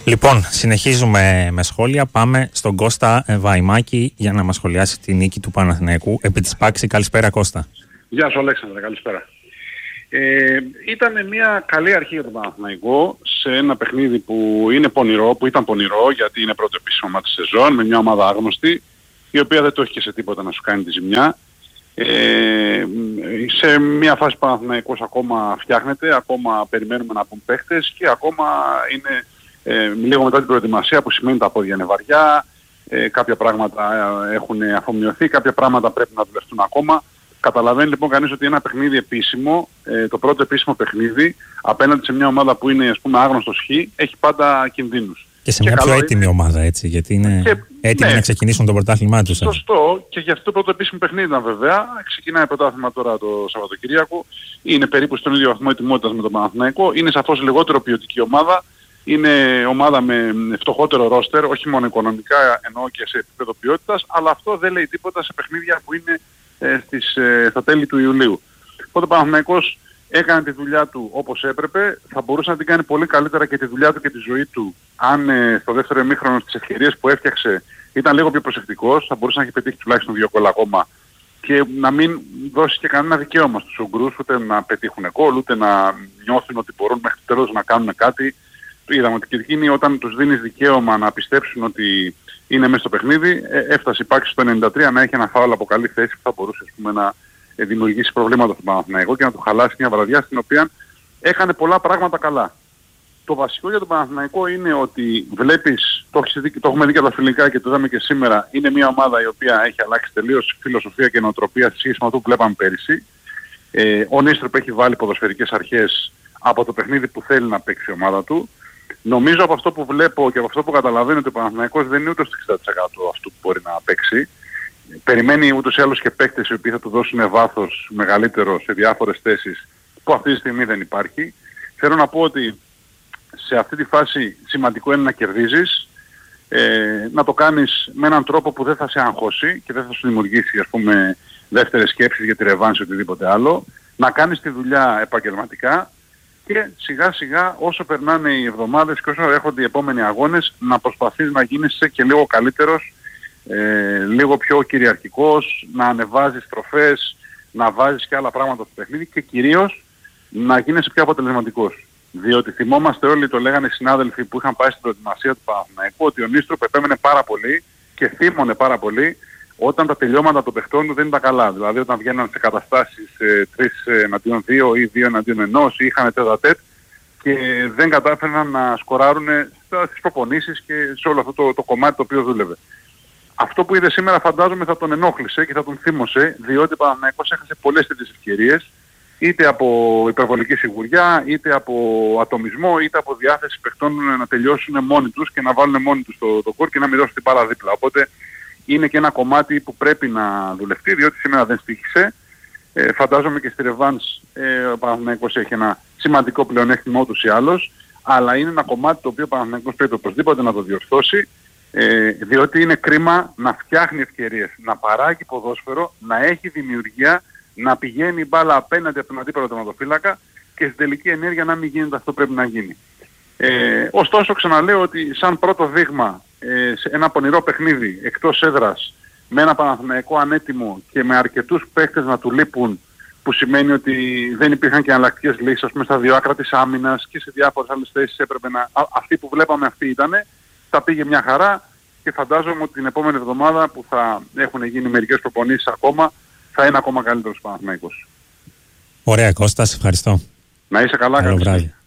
Λοιπόν, συνεχίζουμε με σχόλια. Πάμε στον Κώστα Βαϊμάκη για να μας σχολιάσει τη νίκη του Παναθηναϊκού επί της Πάξη. Καλησπέρα, Κώστα. Γεια σου, Αλέξανδρε, καλησπέρα. Ήταν μια καλή αρχή για τον Παναθηναϊκό σε ένα παιχνίδι που ήταν πονηρό, γιατί είναι πρώτο επίσημο μάτι της σεζόν με μια ομάδα άγνωστη, η οποία δεν το έχει και σε τίποτα να σου κάνει τη ζημιά. Σε μια φάση ο Παναθηναϊκός ακόμα φτιάχνεται, ακόμα περιμένουμε να πούν παίχτες και ακόμα είναι λίγο μετά την προετοιμασία, που σημαίνει τα πόδια είναι βαριά, κάποια πράγματα έχουν αφομοιωθεί, κάποια πράγματα πρέπει να δουλευτούν ακόμα. Καταλαβαίνει λοιπόν κανείς ότι ένα παιχνίδι επίσημο, το πρώτο επίσημο παιχνίδι, απέναντι σε μια ομάδα που είναι, ας πούμε, άγνωστος χ, έχει πάντα κινδύνους. Και σε μια πιο έτοιμη ομάδα, έτσι, γιατί είναι έτοιμοι να ξεκινήσουν το πρωτάθλημά τους. Σωστό, και γι' αυτό το πρώτο επίσημο παιχνίδι ήταν βέβαια. Ξεκινάει πρωτάθλημα τώρα το Σαββατοκύριακο. Είναι περίπου στον ίδιο βαθμό ετοιμότητας με τον Παναθηναϊκό. Είναι σαφώς λιγότερο ποιοτική ομάδα. Είναι ομάδα με φτωχότερο ρόστερ, όχι μόνο οικονομικά, εννοώ και σε επίπεδο ποιότητας, αλλά αυτό δεν λέει τίποτα σε παιχνίδια που είναι στα τέλη του Ιουλίου. Οπότε ο Παναθηναϊκός έκανε τη δουλειά του όπως έπρεπε, θα μπορούσε να την κάνει πολύ καλύτερα και τη δουλειά του και τη ζωή του αν στο δεύτερο ημίχρονο στις ευκαιρίες που έφτιαξε ήταν λίγο πιο προσεκτικός, θα μπορούσε να έχει πετύχει τουλάχιστον 2 γκολ ακόμα και να μην δώσει και κανένα δικαίωμα στους Ουγγρούς, ούτε να πετύχουν γκολ, ούτε να νιώθουν ότι μπορούν μέχρι το τέλος να κάνουν κάτι. Είδαμε ότι και εκείνοι όταν τους δίνεις δικαίωμα να πιστέψουν ότι είναι μέσα στο παιχνίδι, έφτασε η Πάξη στο 93 να έχει ένα φάουλ από καλή θέση που θα μπορούσε, ας πούμε, να δημιουργήσει προβλήματα στον Παναθηναϊκό και να του χαλάσει μια βραδιά στην οποία έκανε πολλά πράγματα καλά. Το βασικό για τον Παναθηναϊκό είναι ότι βλέπεις, το έχουμε δει και τα φιλικά και το είδαμε και σήμερα, είναι μια ομάδα η οποία έχει αλλάξει τελείως φιλοσοφία και νοοτροπία σε σχέση με αυτό που βλέπαμε πέρυσι. Ο Νίστροπ έχει βάλει ποδοσφαιρικές αρχές από το παιχνίδι που θέλει να παίξει η ομάδα του. Νομίζω από αυτό που βλέπω και από αυτό που καταλαβαίνω ότι ο Παναθηναϊκός δεν είναι ούτε στο 60% αυτού που μπορεί να παίξει. Περιμένει ούτως ή άλλως και παίκτες οι οποίοι θα του δώσουν βάθος μεγαλύτερο σε διάφορες θέσεις που αυτή τη στιγμή δεν υπάρχει. Θέλω να πω ότι σε αυτή τη φάση σημαντικό είναι να κερδίζεις, να το κάνεις με έναν τρόπο που δεν θα σε αγχώσει και δεν θα σου δημιουργήσει, ας πούμε, δεύτερες σκέψεις για τη ρεβάνση ή οτιδήποτε άλλο. Να κάνεις τη δουλειά επαγγελματικά και σιγά σιγά όσο περνάνε οι εβδομάδες και όσο έρχονται οι επόμενοι αγώνες να προσπαθείς να γίνεις και λίγο καλύτερος, λίγο πιο κυριαρχικός, να ανεβάζεις τροφές, να βάζεις και άλλα πράγματα στο παιχνίδι και κυρίως να γίνεσαι πιο αποτελεσματικός. Διότι θυμόμαστε όλοι, το λέγανε οι συνάδελφοι που είχαν πάει στην προετοιμασία του Παναθηναϊκού, ότι ο Νίστροπ επέμενε πάρα πολύ και θύμωνε πάρα πολύ όταν τα τελειώματα των παιχτών του δεν ήταν καλά. Δηλαδή όταν βγαίναν σε καταστάσεις 3-2 ή 2-1 ή είχαν τέτα-τέτ και δεν κατάφεραν να σκοράρουν στις προπονήσεις και σε όλο αυτό το κομμάτι το οποίο δούλευε. Αυτό που είδε σήμερα φαντάζομαι θα τον ενόχλησε και θα τον θύμωσε, διότι ο Παναθηναϊκός έχασε πολλές τέτοιες ευκαιρίες, είτε από υπερβολική σιγουριά, είτε από ατομισμό, είτε από διάθεση παιχτών να τελειώσουν μόνοι τους και να βάλουν μόνοι τους το γκολ και να μην δώσουν την μπάλα δίπλα. Οπότε είναι και ένα κομμάτι που πρέπει να δουλευτεί, διότι σήμερα δεν στοίχησε. Φαντάζομαι και στη ρεβάνς ο Παναθηναϊκός έχει ένα σημαντικό πλεονέκτημα ούτως ή άλλως, αλλά είναι ένα κομμάτι το οποίο ο Παναθηναϊκός πρέπει οπωσδήποτε να το διορθώσει, διότι είναι κρίμα να φτιάχνει ευκαιρίες, να παράγει ποδόσφαιρο, να έχει δημιουργία, να πηγαίνει η μπάλα απέναντι από τον αντίπαλο τερματοφύλακα και στην τελική ενέργεια να μην γίνεται αυτό που πρέπει να γίνει. Ωστόσο ξαναλέω ότι σαν πρώτο δείγμα σε ένα πονηρό παιχνίδι εκτός έδρας με ένα Παναθηναϊκό ανέτοιμο και με αρκετούς παίκτες να του λείπουν, που σημαίνει ότι δεν υπήρχαν και εναλλακτικές λύσεις, ας πούμε στα δύο άκρα της άμυνας και σε διάφορες άλλες θέσεις έπρεπε να... Αυτή που βλέπαμε αυτή ήτανε, θα πήγε μια χαρά και φαντάζομαι ότι την επόμενη εβδομάδα που θα έχουν γίνει μερικές προπονήσεις ακόμα θα είναι ακόμα καλύτερος Παναθηναϊκός. Ωραία Κώστα, σε ευχαριστώ. Να είσαι καλά. Καλό βράδυ.